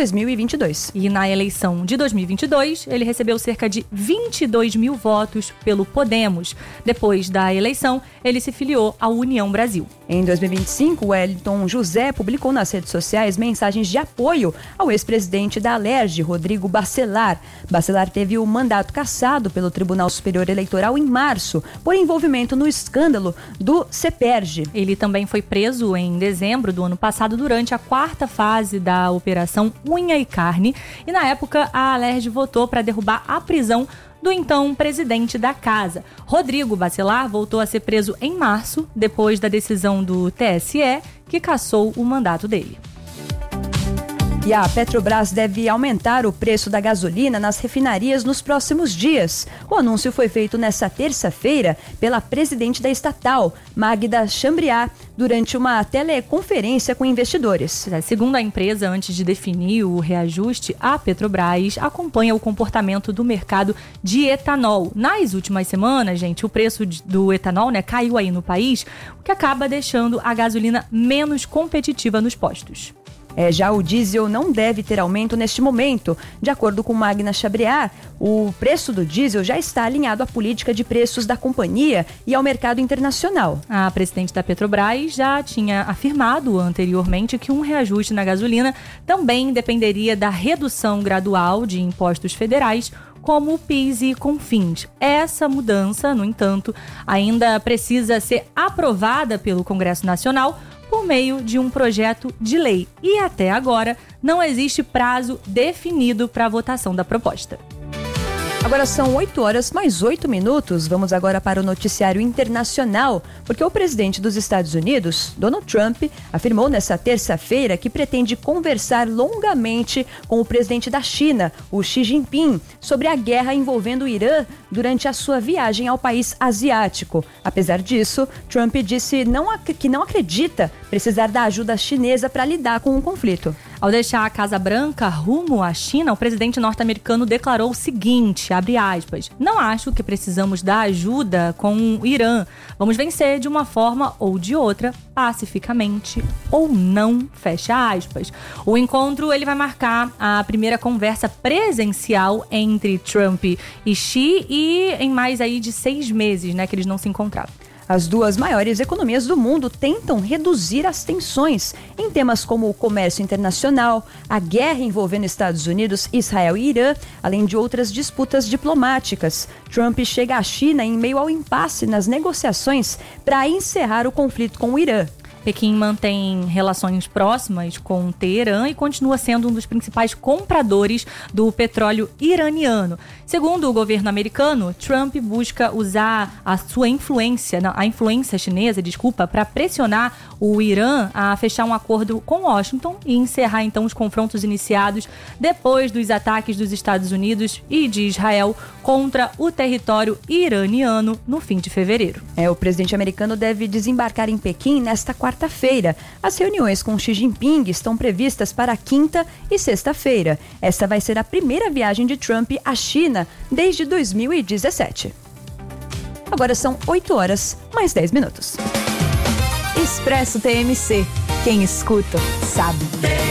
2022. E na eleição de 2022, ele recebeu cerca de 22 mil votos pelo Podemos. Depois da eleição, ele se filiou à União Brasil. Em 2025, Wellington José publicou nas redes sociais mensagens de apoio ao ex-presidente da Alerj, Rodrigo Bacelar. Bacelar teve o mandato cassado pelo Tribunal Superior Eleitoral em março, por envolvimento no escândalo do CEPERJ. Ele também foi preso em dezembro do ano passado durante a 4ª fase da Operação Unha e Carne. E na época, a Alerj votou para derrubar a prisão do então presidente da casa. Rodrigo Bacelar voltou a ser preso em março, depois da decisão do TSE, que cassou o mandato dele. E a Petrobras deve aumentar o preço da gasolina nas refinarias nos próximos dias. O anúncio foi feito nesta terça-feira pela presidente da estatal, Magda Chambriard, durante uma teleconferência com investidores. Segundo a empresa, antes de definir o reajuste, a Petrobras acompanha o comportamento do mercado de etanol. Nas últimas semanas, gente, o preço do etanol, caiu aí no país, o que acaba deixando a gasolina menos competitiva nos postos. Já o diesel não deve ter aumento neste momento. De acordo com Magda Chambriard, o preço do diesel já está alinhado à política de preços da companhia e ao mercado internacional. A presidente da Petrobras já tinha afirmado anteriormente que um reajuste na gasolina também dependeria da redução gradual de impostos federais, como o PIS e CONFINS. Essa mudança, no entanto, ainda precisa ser aprovada pelo Congresso Nacional por meio de um projeto de lei. E até agora não existe prazo definido para a votação da proposta. Agora são 8h mais 8 minutos. Vamos agora para o noticiário internacional, porque o presidente dos Estados Unidos, Donald Trump, afirmou nesta terça-feira que pretende conversar longamente com o presidente da China, o Xi Jinping, sobre a guerra envolvendo o Irã durante a sua viagem ao país asiático. Apesar disso, Trump disse que não acredita precisar da ajuda chinesa para lidar com o conflito. Ao deixar a Casa Branca rumo à China, o presidente norte-americano declarou o seguinte, abre aspas, não acho que precisamos da ajuda com o Irã. Vamos vencer de uma forma ou de outra, pacificamente ou não, fecha aspas. O encontro ele vai marcar a primeira conversa presencial entre Trump e Xi e em mais aí de 6 meses, que eles não se encontravam. As duas maiores economias do mundo tentam reduzir as tensões em temas como o comércio internacional, a guerra envolvendo Estados Unidos, Israel e Irã, além de outras disputas diplomáticas. Trump chega à China em meio ao impasse nas negociações para encerrar o conflito com o Irã. Pequim mantém relações próximas com Teherã e continua sendo um dos principais compradores do petróleo iraniano. Segundo o governo americano, Trump busca usar a influência chinesa, para pressionar o Irã a fechar um acordo com Washington e encerrar então os confrontos iniciados depois dos ataques dos Estados Unidos e de Israel contra o território iraniano no fim de fevereiro. O presidente americano deve desembarcar em Pequim nesta quarta-feira. As reuniões com Xi Jinping estão previstas para quinta e sexta-feira. Esta vai ser a primeira viagem de Trump à China desde 2017. Agora são 8h mais 10 minutos. Expresso TMC. Quem escuta, sabe.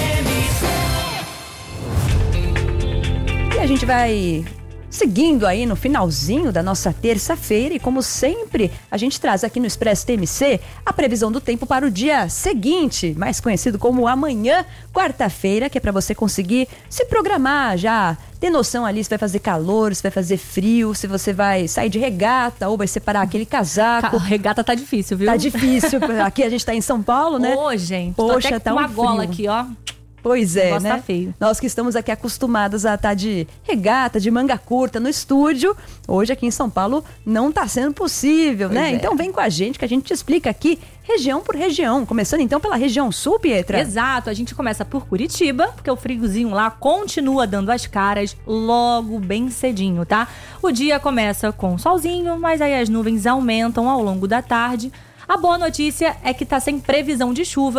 E a gente vai seguindo aí no finalzinho da nossa terça-feira e, como sempre, a gente traz aqui no Expresso TMC a previsão do tempo para o dia seguinte, mais conhecido como amanhã, quarta-feira, que é para você conseguir se programar já, ter noção ali se vai fazer calor, se vai fazer frio, se você vai sair de regata ou vai separar aquele casaco. Regata tá difícil, viu? Tá difícil, aqui a gente tá em São Paulo, né? Ô, gente, poxa, tô até com uma gola aqui, ó. Pois é, né? Tá feio. Nós que estamos aqui acostumados a estar de regata, de manga curta no estúdio, hoje aqui em São Paulo não está sendo possível, né? Então vem com a gente que a gente te explica aqui região por região. Começando então pela região sul, Pietra. Exato, a gente começa por Curitiba, porque o friozinho lá continua dando as caras logo bem cedinho, tá? O dia começa com solzinho, mas aí as nuvens aumentam ao longo da tarde. A boa notícia é que tá sem previsão de chuva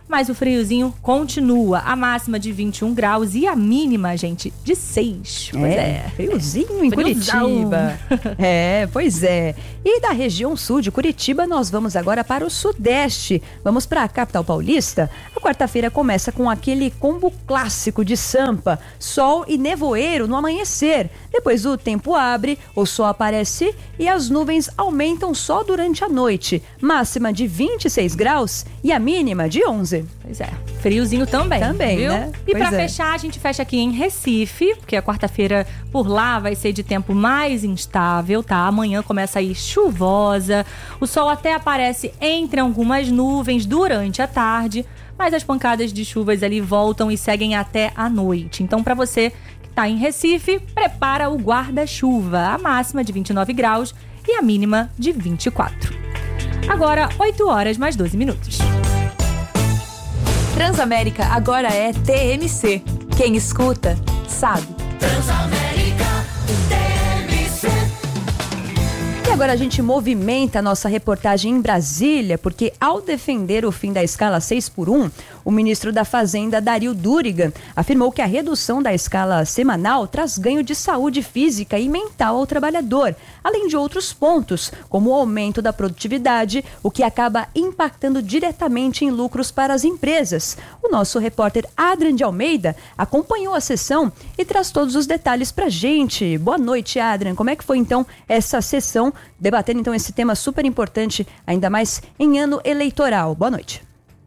mas o friozinho continua. A máxima de 21 graus e a mínima, gente, de 6. Pois friozinho em Curitiba. Pois é. E da região sul de Curitiba, nós vamos agora para o sudeste. Vamos para a capital paulista. A quarta-feira começa com aquele combo clássico de Sampa, sol e nevoeiro no amanhecer. Depois o tempo abre, o sol aparece e as nuvens aumentam só durante a noite. Máxima de 26 graus e a mínima de 11. Pois é, friozinho também, viu? Né? E para fechar, a gente fecha aqui em Recife, porque a quarta-feira por lá vai ser de tempo mais instável, tá? Amanhã começa aí chuvosa, o sol até aparece entre algumas nuvens durante a tarde, mas as pancadas de chuvas ali voltam e seguem até a noite. Então, para você que tá em Recife, prepara o guarda-chuva. A máxima de 29 graus e a mínima de 24. Agora, 8 horas mais 12 minutos. Transamérica agora é TMC. Quem escuta, sabe. Transamérica TMC. E agora a gente movimenta a nossa reportagem em Brasília, porque ao defender o fim da escala 6x1, o ministro da Fazenda, Dario Durigan, afirmou que a redução da escala semanal traz ganho de saúde física e mental ao trabalhador, além de outros pontos, como o aumento da produtividade, o que acaba impactando diretamente em lucros para as empresas. O nosso repórter Adrian de Almeida acompanhou a sessão e traz todos os detalhes pra gente. Boa noite, Adrian. Como é que foi então essa sessão, debatendo então esse tema super importante, ainda mais em ano eleitoral? Boa noite.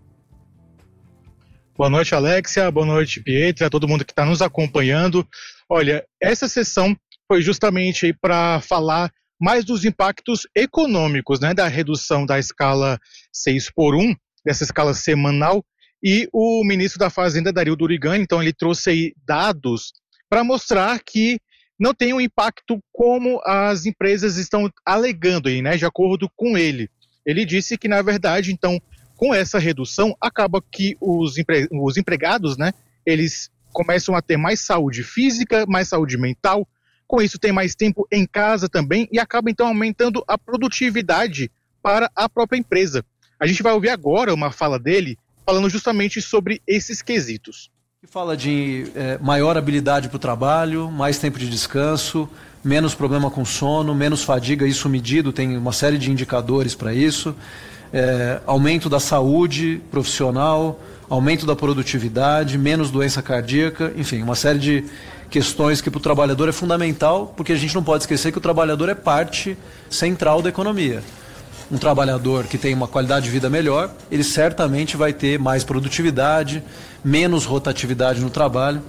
Boa noite, Alexia. Boa noite, Pietra, todo mundo que está nos acompanhando. Olha, essa sessão foi justamente para falar mais dos impactos econômicos, né, da redução da escala 6x1, dessa escala semanal, e o ministro da Fazenda, Dario Durigan, então ele trouxe aí dados para mostrar que não tem um impacto como as empresas estão alegando aí, né, de acordo com ele. Ele disse que, na verdade, então, com essa redução, acaba que os empregados, né, eles começam a ter mais saúde física, mais saúde mental, com isso tem mais tempo em casa também e acaba então aumentando a produtividade para a própria empresa. A gente vai ouvir agora uma fala dele falando justamente sobre esses quesitos. Fala de maior habilidade para o trabalho, mais tempo de descanso, menos problema com sono, menos fadiga, isso medido, tem uma série de indicadores para isso. Aumento da saúde profissional, aumento da produtividade, menos doença cardíaca, enfim, uma série de questões que para o trabalhador é fundamental, porque a gente não pode esquecer que o trabalhador é parte central da economia. Um trabalhador que tem uma qualidade de vida melhor, ele certamente vai ter mais produtividade, menos rotatividade no trabalho.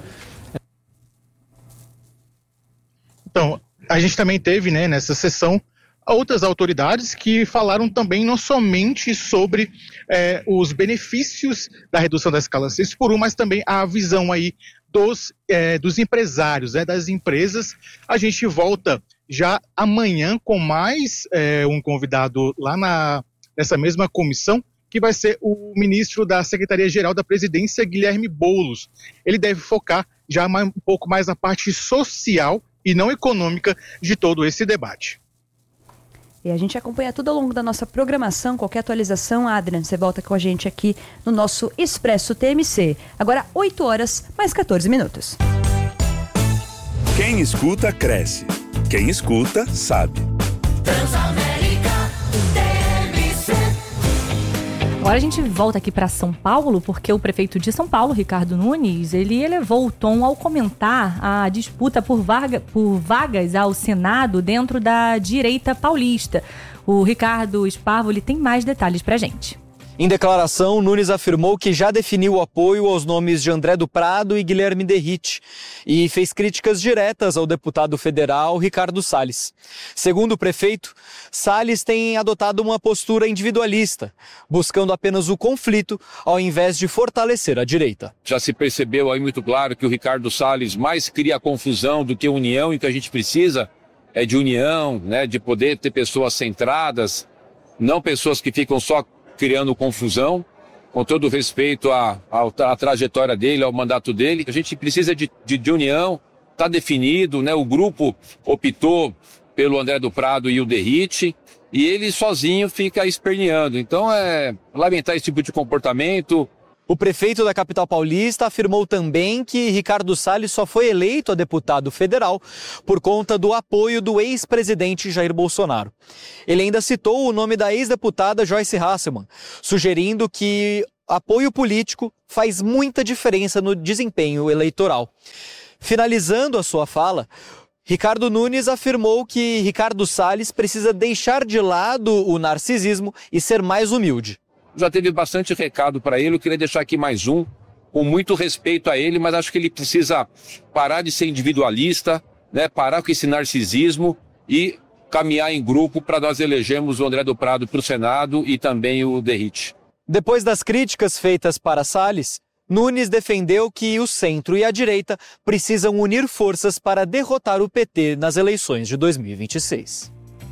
Então, a gente também teve, né, nessa sessão, outras autoridades que falaram também não somente sobre os benefícios da redução da escala 6x1, mas também a visão aí dos empresários, né, das empresas. A gente volta já amanhã com mais um convidado lá nessa mesma comissão, que vai ser o ministro da Secretaria-Geral da Presidência, Guilherme Boulos. Ele deve focar já um pouco mais na parte social e não econômica de todo esse debate. E a gente acompanha tudo ao longo da nossa programação. Qualquer atualização, Adrian, você volta com a gente aqui no nosso Expresso TMC. Agora, 8 horas mais 14 minutos. Quem escuta, cresce. Quem escuta, sabe. Transamérica TMC. Agora a gente volta aqui para São Paulo, porque o prefeito de São Paulo, Ricardo Nunes, ele elevou o tom ao comentar a disputa por vagas ao Senado dentro da direita paulista. O Ricardo Sparvoli tem mais detalhes para a gente. Em declaração, Nunes afirmou que já definiu o apoio aos nomes de André do Prado e Guilherme Derrite e fez críticas diretas ao deputado federal Ricardo Salles. Segundo o prefeito, Salles tem adotado uma postura individualista, buscando apenas o conflito ao invés de fortalecer a direita. Já se percebeu aí muito claro que o Ricardo Salles mais cria confusão do que união, e que a gente precisa é de união, né, de poder ter pessoas centradas, não pessoas que ficam só criando confusão, com todo respeito à trajetória dele, ao mandato dele. A gente precisa de união, está definido, né? O grupo optou pelo André do Prado e o Derrite, e ele sozinho fica esperneando. Então lamentar esse tipo de comportamento, O prefeito da capital paulista afirmou também que Ricardo Salles só foi eleito a deputado federal por conta do apoio do ex-presidente Jair Bolsonaro. Ele ainda citou o nome da ex-deputada Joyce Hasselmann, sugerindo que apoio político faz muita diferença no desempenho eleitoral. Finalizando a sua fala, Ricardo Nunes afirmou que Ricardo Salles precisa deixar de lado o narcisismo e ser mais humilde. Já teve bastante recado para ele, eu queria deixar aqui mais um, com muito respeito a ele, mas acho que ele precisa parar de ser individualista, né, parar com esse narcisismo e caminhar em grupo para nós elegermos o André do Prado para o Senado e também o Derrite. Depois das críticas feitas para Salles, Nunes defendeu que o centro e a direita precisam unir forças para derrotar o PT nas eleições de 2026.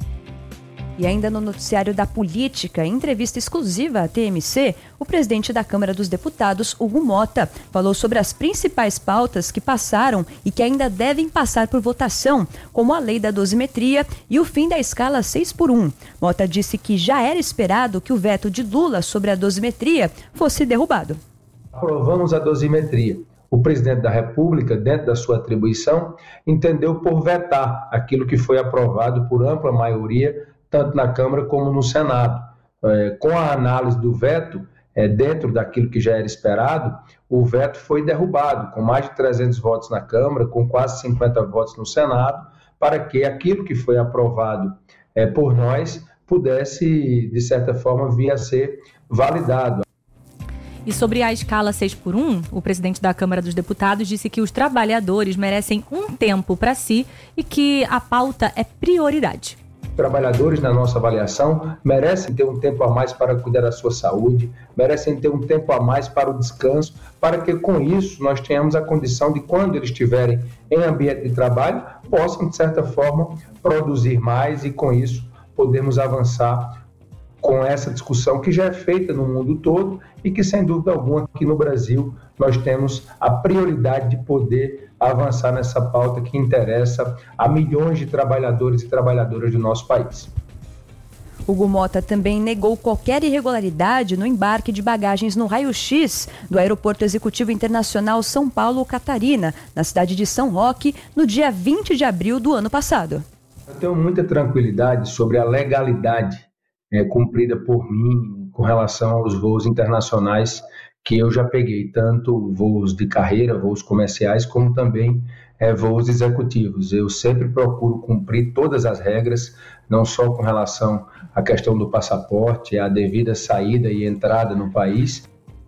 E ainda no noticiário da política, em entrevista exclusiva à TMC, o presidente da Câmara dos Deputados, Hugo Mota, falou sobre as principais pautas que passaram e que ainda devem passar por votação, como a lei da dosimetria e o fim da escala 6x1. Mota disse que já era esperado que o veto de Lula sobre a dosimetria fosse derrubado. Aprovamos a dosimetria. O presidente da República, dentro da sua atribuição, entendeu por vetar aquilo que foi aprovado por ampla maioria, tanto na Câmara como no Senado. Com a análise do veto, dentro daquilo que já era esperado, o veto foi derrubado, com mais de 300 votos na Câmara, com quase 50 votos no Senado, para que aquilo que foi aprovado por nós pudesse, de certa forma, vir a ser validado. E sobre a escala 6x1, o presidente da Câmara dos Deputados disse que os trabalhadores merecem um tempo para si e que a pauta é prioridade. Trabalhadores, na nossa avaliação, merecem ter um tempo a mais para cuidar da sua saúde, merecem ter um tempo a mais para o descanso, para que com isso nós tenhamos a condição de, quando eles estiverem em ambiente de trabalho, possam, de certa forma, produzir mais e com isso podermos avançar com essa discussão que já é feita no mundo todo e que, sem dúvida alguma, aqui no Brasil, nós temos a prioridade de poder avançar nessa pauta que interessa a milhões de trabalhadores e trabalhadoras do nosso país. Hugo Mota também negou qualquer irregularidade no embarque de bagagens no raio-x do Aeroporto Executivo Internacional São Paulo-Catarina, na cidade de São Roque, no dia 20 de abril do ano passado. Eu tenho muita tranquilidade sobre a legalidade cumprida por mim com relação aos voos internacionais que eu já peguei, tanto voos de carreira, voos comerciais, como também voos executivos. Eu sempre procuro cumprir todas as regras, não só com relação à questão do passaporte, a devida saída e entrada no país.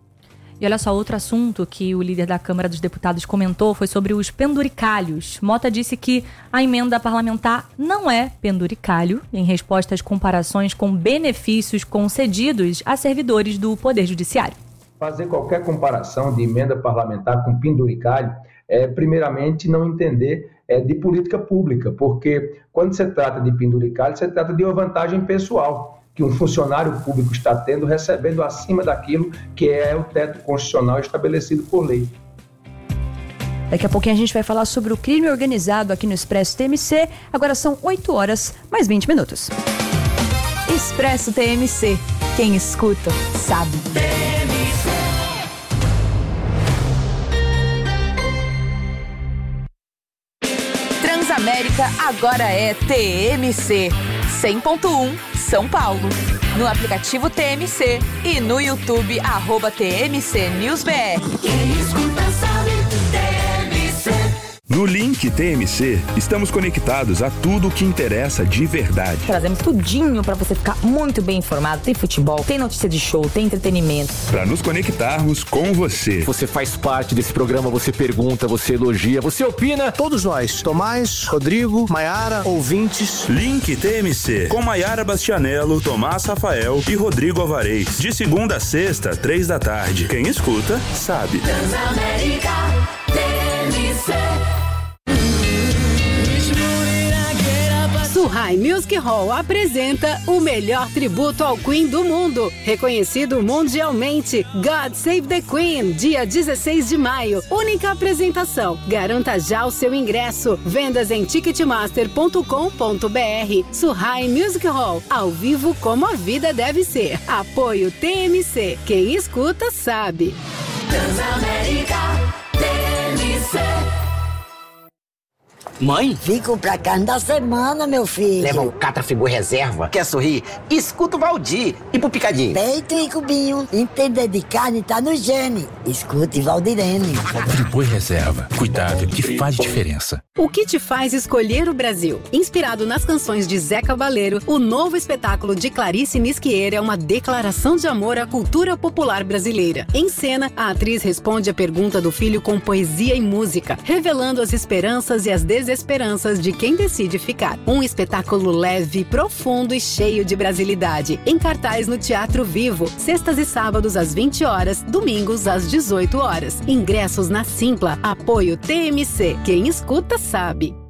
E olha só, outro assunto que o líder da Câmara dos Deputados comentou foi sobre os penduricalhos. Mota disse que a emenda parlamentar não é penduricalho, em resposta às comparações com benefícios concedidos a servidores do Poder Judiciário. Fazer qualquer comparação de emenda parlamentar com penduricalho é, primeiramente, não entender de política pública, porque quando se trata de penduricalho, se trata de uma vantagem pessoal que um funcionário público está tendo, recebendo acima daquilo que é o teto constitucional estabelecido por lei. Daqui a pouquinho a gente vai falar sobre o crime organizado aqui no Expresso TMC. Agora são 8 horas, mais 20 minutos. Expresso TMC. Quem escuta, sabe. Transamérica agora é TMC 100.1 São Paulo. No aplicativo TMC e no YouTube @TMC News BR. Quem escuta sabe, TMC. No Link TMC, estamos conectados a tudo o que interessa de verdade. Trazemos tudinho para você ficar muito bem informado. Tem futebol, tem notícia de show, tem entretenimento. Para nos conectarmos com você. Você faz parte desse programa, você pergunta, você elogia, você opina. Todos nós, Tomás, Rodrigo, Maiara, ouvintes. Link TMC, com Maiara Bastianello, Tomás Rafael e Rodrigo Alvarez. De segunda a sexta, 3 da tarde. Quem escuta, sabe. Transamérica, TMC. Surrai Music Hall apresenta o melhor tributo ao Queen do mundo, reconhecido mundialmente. God Save the Queen, dia 16 de maio. Única apresentação. Garanta já o seu ingresso. Vendas em ticketmaster.com.br. Surrai Music Hall, ao vivo como a vida deve ser. Apoio TMC. Quem escuta sabe. Transamérica TMC. Mãe? Fico pra carne da semana, meu filho. Leva um Catrafibur Reserva. Quer sorrir? Escuta o Valdir. E pro Picadinho? Peito e cubinho. Entender de carne tá no gene. Escute Valdirene. Friboi Reserva. Cuidado que faz diferença. O que te faz escolher o Brasil? Inspirado nas canções de Zé Cabaleiro, o novo espetáculo de Clarice Nisquier é uma declaração de amor à cultura popular brasileira. Em cena, a atriz responde a pergunta do filho com poesia e música, revelando as esperanças e as desesperanças de quem decide ficar. Um espetáculo leve, profundo e cheio de brasilidade. Em cartaz no Teatro Vivo, sextas e sábados às 20 horas, domingos às 18 horas. Ingressos na Simpla. Apoio TMC. Quem escuta sabe.